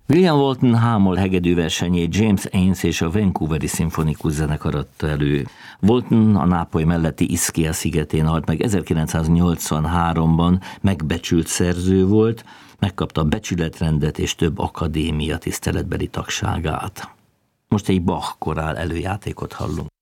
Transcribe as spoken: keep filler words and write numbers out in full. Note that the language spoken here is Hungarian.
William Walton hámol hegedűversenyét James Ains és a Vancouveri Szimfonikus Zenekar adta elő. Walton a Nápoly melletti Ischia szigetén halt meg ezerkilencszáznyolcvanháromban, megbecsült szerző volt, megkapta a becsületrendet és több akadémia tiszteletbeli tagságát. Most egy Bach korál előjátékot hallunk.